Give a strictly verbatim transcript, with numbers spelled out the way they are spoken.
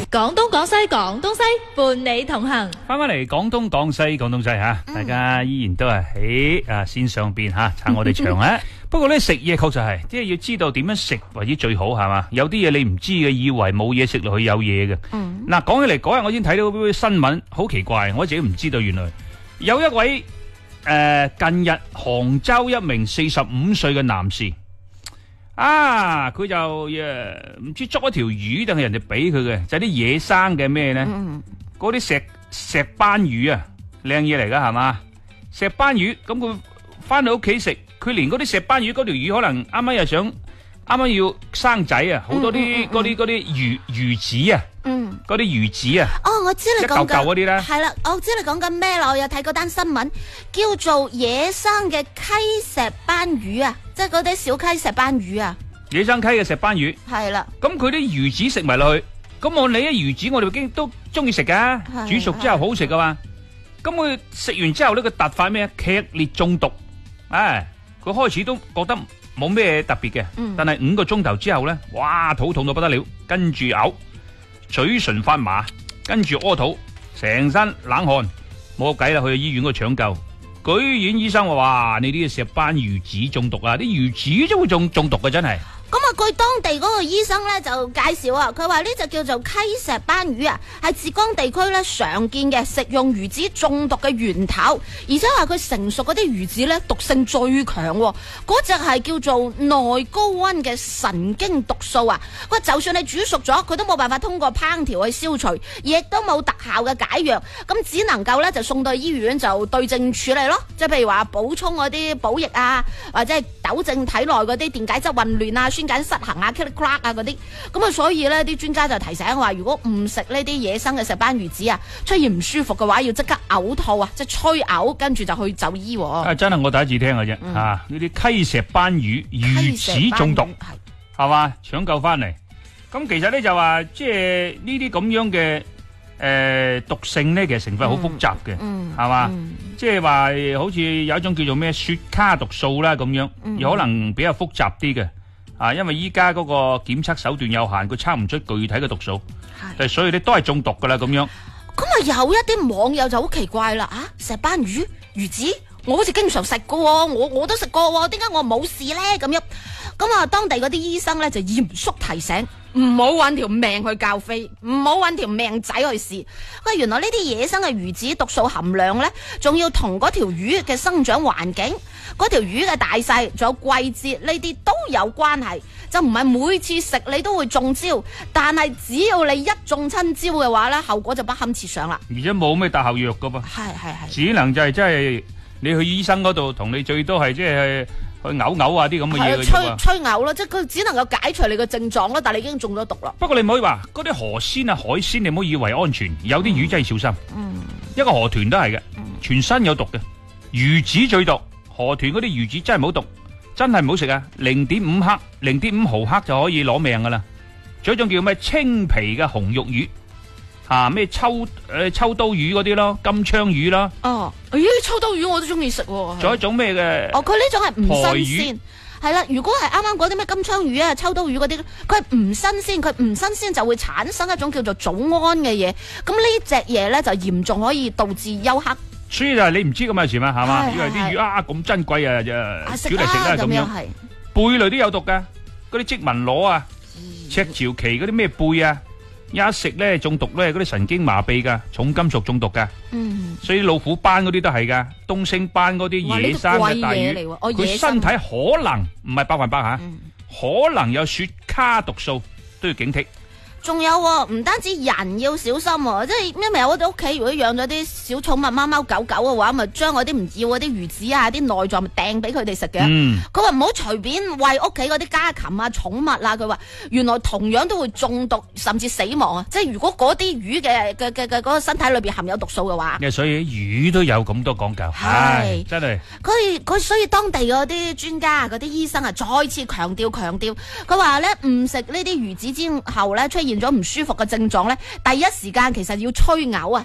廣東廣西廣東西伴你同行。 翻返嚟廣東廣西廣東西吓，大家依然都係喺啊線上邊吓撐我哋場啊。不過咧食嘢確實係，即係要知道點樣食為之最好係嘛？有啲嘢你唔知嘅，以為冇嘢食落去有嘢嘅。嗯。嗱，講起嚟嗰日我先睇到啲新聞，好奇怪，我自己唔知道原來有一位誒、呃、近日杭州一名四十五歲嘅男士。啊！佢就誒唔知捉一條魚定係人哋俾佢嘅，就係啲野生嘅咩咧？嗰啲石石斑魚啊，靚嘢嚟噶係嘛？石斑魚咁佢翻到屋企食，佢連嗰啲石斑魚嗰條魚可能啱啱又想啱啱要生仔啊，好多啲嗰啲嗰啲魚魚子啊，嗰啲魚子啊。 哦，我知你講緊一嚿嚿嗰啲咧。 係啦，我知你講緊咩啦？我有睇嗰單新聞，叫做野生嘅溪石斑魚啊。即係嗰啲小溪石斑魚啊， 野生溪嘅石斑魚係啦。 咁佢啲魚子食埋落去，咁我你啲魚子我哋已經都中意食噶，煮熟之後好食噶嘛。咁佢食完之後呢，佢突發咩？劇烈中毒。唉，佢開始都覺得冇咩特別嘅，嗯、但係五個鐘頭之後咧，哇，肚痛到不得了，跟住嘔，嘴唇發麻，跟住屙肚，成身冷汗，冇計啦，去醫院嗰度搶救。居然醫生話：哇，你啲石斑魚子中毒啊！啲魚子都會中中毒嘅，真係。 咁啊，據當地嗰個醫生咧就介紹啊，佢話呢隻叫做溪石斑魚啊，係浙江地區咧常見嘅食用魚子中毒嘅源頭，而且話佢成熟嗰啲魚子咧毒性最強，嗰隻係叫做內高溫嘅神經毒素啊！喂，就算你煮熟咗，佢都冇辦法通過烹調去消除，亦都冇特效嘅解藥，咁只能夠咧就送到醫院就對症處理咯，即係譬如話補充嗰啲補液啊，或者係糾正體內嗰啲電解質混亂啊。酸鹼失衡啊 ，click crack 啊嗰啲，咁啊，所以咧啲專家就提醒話，如果唔食呢啲野生嘅石斑魚子啊，出現唔舒服嘅話，要即刻嘔吐啊，即係催嘔，跟住就去就醫。啊， 真係我第一次聽嘅啫，吓呢啲溪石斑魚魚子中毒係嘛，搶救翻嚟。咁其實咧就話，即係呢啲咁樣嘅誒毒性咧，其實成分好複雜嘅，係嘛，即係話好似有一種叫做咩雪卡毒素啦咁樣，有可能比較複雜啲嘅。啊，因為依家嗰個檢測手段有限，佢測唔出具體嘅毒素，係，所以咧都係中毒噶啦咁樣。 咁啊，有一啲網友就好奇怪啦，啊，石斑魚魚子，我好似經常食噶，我我都食過，點解我冇事咧？咁樣，咁啊，當地嗰啲醫生咧就嚴肅提醒，唔好搵條命去教飛，唔好搵條命仔去試。喂，原來呢啲野生嘅魚子毒素含量咧，仲要同嗰條魚嘅生長環境、嗰條魚嘅大細，仲有季節呢啲都有關係。就唔係每次食你都會中招，但係只要你一中親招嘅話咧，後果就不堪設想啦。 而且冇咩特效藥噶噃， 係係係， 只能就係即係你去醫生嗰度，同你最多係即係去嘔嘔啊啲咁嘅嘢嘅啫。 吹吹嘔咯，即係佢只能夠解除你嘅症狀咯，但係你已經中咗毒啦。 不過你唔可以話嗰啲河鮮啊、海鮮，你唔好以為安全，有啲魚真係小心。嗯，一個河豚都係嘅，全身有毒嘅，魚子最毒。河豚嗰啲魚子真係冇毒。真係唔好食啊！零點五克、零點五毫克就可以攞命噶啦。仲有一種叫咩青皮嘅紅肉魚，吓咩秋誒秋刀魚嗰啲咯，金槍魚啦。哦， 咦，秋刀魚我都中意食。仲有一種咩嘅？ 哦，佢呢種係唔新鮮。係啦，如果係啱啱嗰啲咩金槍魚啊、秋刀魚嗰啲，佢係唔新鮮，佢唔新鮮就會產生一種叫做早胺嘅嘢。咁呢隻嘢咧就嚴重可以導致休克。 所以就係你唔知咁嘅事嘛，係嘛？以為啲魚啊咁珍貴啊，就煮嚟食啦咁樣。貝類都有毒噶，嗰啲織紋螺啊、赤潮旗嗰啲咩貝啊，一食咧中毒咧，嗰啲神經麻痹噶，重金屬中毒噶。嗯，所以老虎斑嗰啲都係噶，東星斑嗰啲野生嘅大魚，佢身體可能唔係百分百吓，可能有雪卡毒素，都要警惕。 仲有唔單止人要小心，即係因為我哋屋企如果養咗啲小寵物貓貓狗狗嘅話，咪將嗰啲唔要嗰啲魚子啊、啲內臟咪掟俾佢哋食嘅。佢話唔好隨便餵屋企嗰啲家禽啊、寵物啊。佢話原來同樣都會中毒甚至死亡啊！即係如果嗰啲魚嘅嘅嘅嘅嗰個身體裏邊含有毒素嘅話， 所以魚都有咁多講究，係真係。 佢佢所以當地嗰啲專家、嗰啲醫生啊，再次強調強調，佢話咧唔食呢啲魚子之後咧出現咗唔舒服嘅症狀咧，第一時間其實要催嘔啊！